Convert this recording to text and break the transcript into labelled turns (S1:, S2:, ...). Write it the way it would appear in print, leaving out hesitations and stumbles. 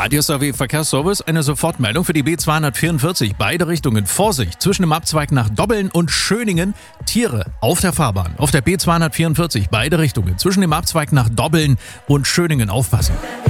S1: Radio SRW Verkehrsservice, eine Sofortmeldung für die B244. Beide Richtungen. Vorsicht, zwischen dem Abzweig nach Dobbeln und Schöningen. Tiere auf der Fahrbahn. Auf der B244. Beide Richtungen. Zwischen dem Abzweig nach Dobbeln und Schöningen aufpassen.